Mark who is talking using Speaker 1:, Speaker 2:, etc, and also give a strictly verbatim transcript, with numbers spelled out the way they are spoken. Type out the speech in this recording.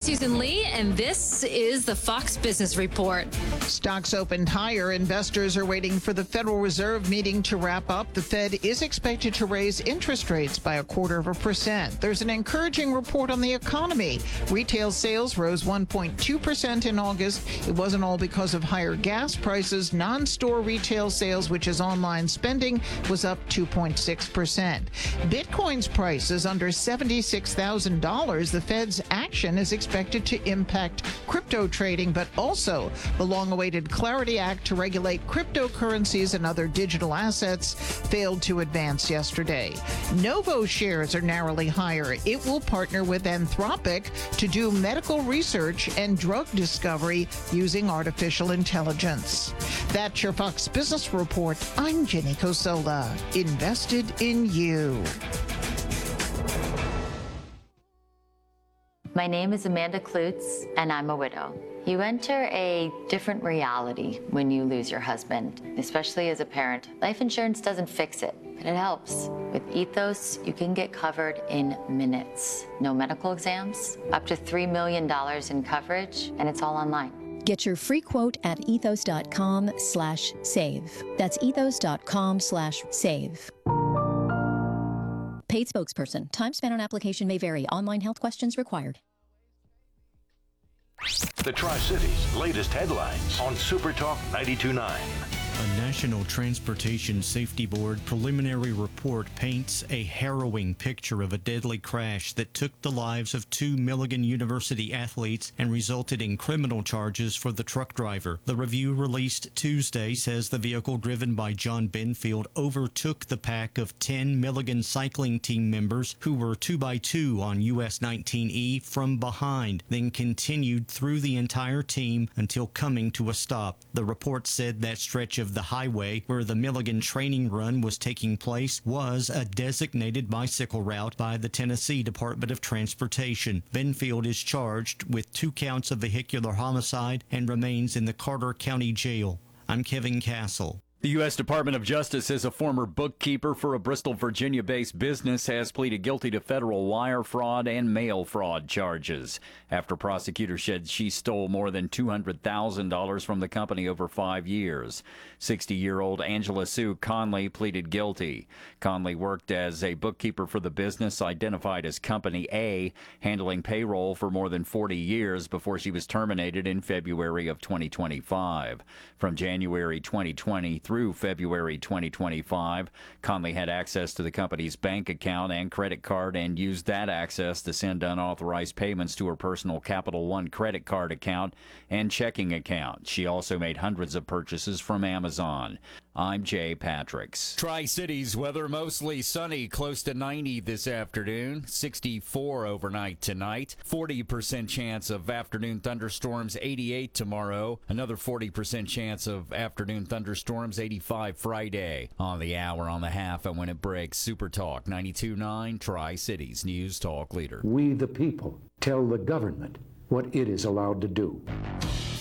Speaker 1: Susan Lee, and this is the Fox Business Report.
Speaker 2: Stocks opened higher. Investors are waiting for the Federal Reserve meeting to wrap up. The Fed is expected to raise interest rates by a quarter of a percent. There's an encouraging report on the economy. Retail sales rose one point two percent in August. It wasn't all because of higher gas prices. Non-store retail sales, which is online spending, was up two point six percent. Bitcoin's price is under seventy-six thousand dollars. The Fed's action is expected to impact crypto trading, but also the long-awaited Clarity Act to regulate cryptocurrencies and other digital assets failed to advance yesterday. Novo shares are narrowly higher. It will partner with Anthropic to do medical research and drug discovery using artificial intelligence. That's your Fox Business Report. I'm Jenny Cosola. Invested in you.
Speaker 3: My name is Amanda Klutz, and I'm a widow. You enter a different reality when you lose your husband, especially as a parent. Life insurance doesn't fix it, but it helps. With Ethos, you can get covered in minutes. No medical exams, up to three million dollars in coverage, and it's all online.
Speaker 4: Get your free quote at ethos.com slash save. That's ethos.com slash save. Paid spokesperson. Time spent on application may vary. Online health questions required.
Speaker 5: The Tri-Cities' latest headlines on Super Talk ninety-two point nine.
Speaker 6: A National Transportation Safety Board preliminary report paints a harrowing picture of a deadly crash that took the lives of two Milligan University athletes and resulted in criminal charges for the truck driver. The review released Tuesday says the vehicle driven by John Benfield overtook the pack of ten Milligan cycling team members who were two by two on U S nineteen E from behind, then continued through the entire team until coming to a stop. The report said that stretch of the highway where the Milligan training run was taking place was a designated bicycle route by the Tennessee Department of Transportation. Benfield is charged with two counts of vehicular homicide and remains in the Carter County Jail. I'm Kevin Castle.
Speaker 7: The U S Department of Justice says a former bookkeeper for a Bristol, Virginia-based business has pleaded guilty to federal wire fraud and mail fraud charges after prosecutors said she stole more than two hundred thousand dollars from the company over five years. sixty-year-old Angela Sue Conley pleaded guilty. Conley worked as a bookkeeper for the business identified as Company A, handling payroll for more than forty years before she was terminated in February of twenty twenty-five. From January twenty twenty through February twenty twenty-five, Conley had access to the company's bank account and credit card and used that access to send unauthorized payments to her personal Capital One credit card account and checking account. She also made hundreds of purchases from Amazon. I'm Jay Patricks.
Speaker 8: Tri-Cities weather mostly sunny, close to ninety this afternoon, sixty-four overnight tonight, forty percent chance of afternoon thunderstorms, eighty-eight tomorrow, another forty percent chance of afternoon thunderstorms, eighty-five Friday. On the hour, on the half, and when it breaks, Super Talk ninety-two point nine, Tri-Cities News Talk Leader.
Speaker 9: We the people tell the government what it is allowed to do.